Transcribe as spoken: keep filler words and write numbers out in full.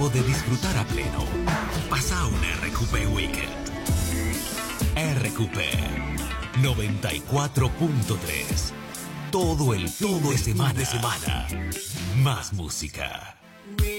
de disfrutar a pleno. Pasa un R Q P Weekend. R Q P noventa y cuatro punto tres. Todo el todo de semana de semana. Más música.